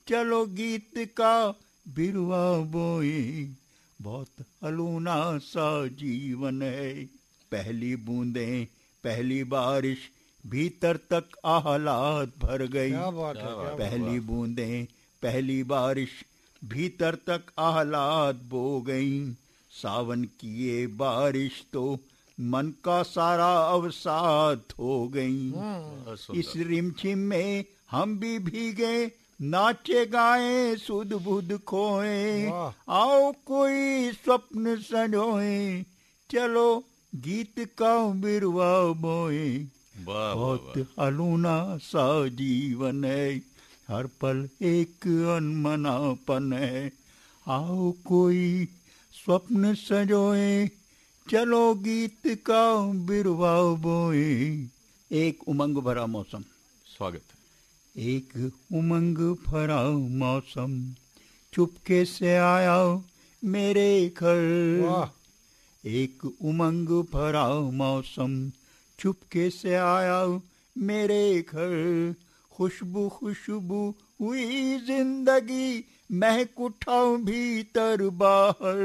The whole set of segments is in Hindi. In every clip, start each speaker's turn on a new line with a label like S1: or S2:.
S1: चलो गीत का बिरवा बोए, बहुत अलोना सा जीवन है। पहली बूंदें पहली बारिश, भीतर तक आह्लाद भर गई।
S2: क्या बात है, क्या
S1: पहली बूंदें पहली बारिश, भीतर तक आह्लाद बो गई। सावन की ये बारिश तो मन का सारा अवसाद हो गई। इस रिमझिम में हम भी भीगे, नाचे गाए सुध बुध खोए। आओ कोई स्वप्न संजोए, चलो गीत का बिरवा बोए। बहुत अलोना सा जीवन है, हर पल एक अनमनापन है। आओ कोई स्वप्न संजोए, चलो गीत का बिरवा बोए। एक उमंग भरा मौसम।
S3: स्वागत है।
S1: एक उमंग भरा मौसम, चुपके से आया मेरे घर। एक उमंग भरा मौसम, चुपके से आया मेरे घर। खुशबू खुशबू हुई जिंदगी, महक उठाऊं भीतर बाहर।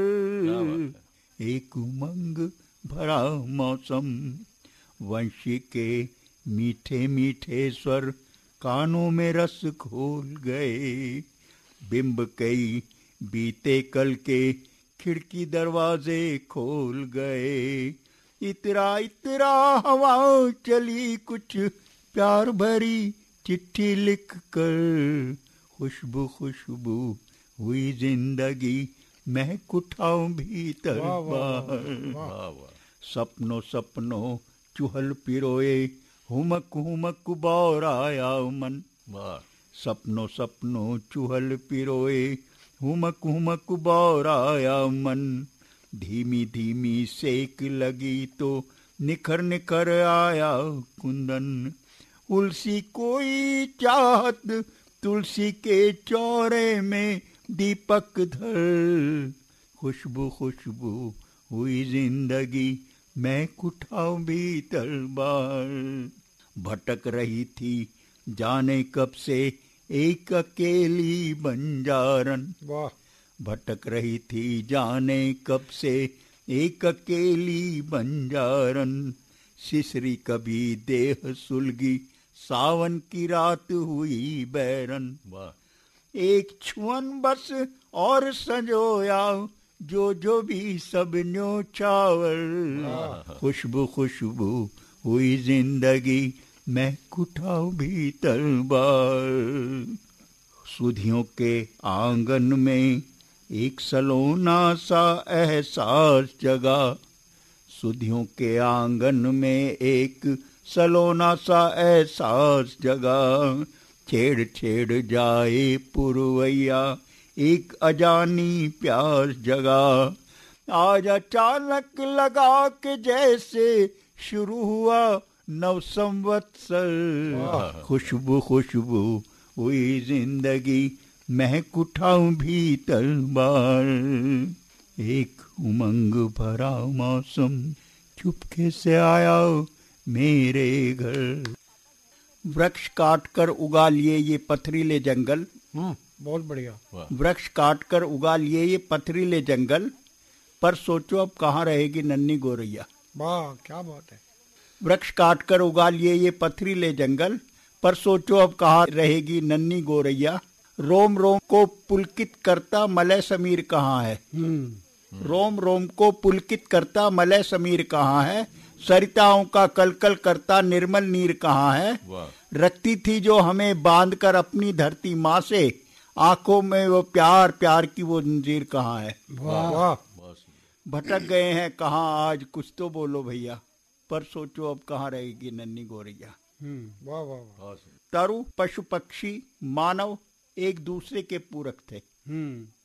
S1: एक उमंग भरा मौसम, वंशी के मीठे मीठे स्वर कानों में रस घोल गए। बिंब कई बीते कल के खिड़की दरवाजे खोल गए। इतरा इतरा हवा चली, कुछ प्यार भरी चिट्ठी लिख कर। खुशबू खुशबू हुई जिंदगी, महक उठाऊं भीतर बाहर। सपनों सपनों चुहल पिरोए, हुमक हुमक बौराया मन। सपनों सपनों चुहल पिरोए, हुमक हुमक बौराया मन। धीमी धीमी सेक लगी तो निखर निखर आया कुंदन। उलसी कोई चाहत तुलसी के चौरे में दीपक धर। खुशबू खुशबू हुई जिंदगी, मैं उठाऊं भीतर बाहर। भटक रही थी जाने कब से एक अकेली बंजारन। भटक रही थी जाने कब से एक अकेली बंजारन। सिसरी कभी देह सुलगी, सावन की रात हुई बैरन। एक छुअन बस और संजोया, जो भी सब न्योछावर। खुशबू खुशबू हुई जिंदगी, मैं उठाऊं भीतर बाहर। सुधियों के आंगन में एक सलोना सा एहसास जगा। सुधियों के आंगन में एक सलोना सा एहसास जगा। छेड़ छेड़ जाए पुरवैया, एक अजानी प्यास जगा। आज अचानक लगा कि जैसे शुरू हुआ नव संवत्सर। खुशबू खुशबू हुई जिंदगी, महक उठाऊं भीतर बाहर। एक उमंग भरा मौसम, चुपके से आया मेरे घर। वृक्ष काट कर उगा लिए ये पथरीले जंगल।
S2: बहुत बढ़िया।
S1: वृक्ष काट कर उगा लिए ये पथरीले जंगल, पर सोचो अब कहाँ रहेगी नन्ही गोरैया।
S2: वाह, क्या बात है।
S1: वृक्ष काट कर उगा लिए ये पथरीले जंगल, पर सोचो अब कहाँ रहेगी नन्ही गोरैया। रोम रोम को पुलकित करता मलय समीर कहाँ है। रोम रोम को पुलकित करता मलय समीर कहाँ है। सरिताओं का कलकल करता निर्मल नीर कहाँ है। रखती थी जो हमें बांध कर अपनी धरती माँ से, आंखों में वो प्यार प्यार की वो जंजीर कहाँ है।
S2: वाह।
S1: भटक गए हैं कहाँ आज, कुछ तो बोलो भैया, पर सोचो अब कहाँ रहेगी नन्ही गोरैया।
S2: वाह वाह।
S1: तरु पशु पक्षी मानव एक दूसरे के पूरक थे।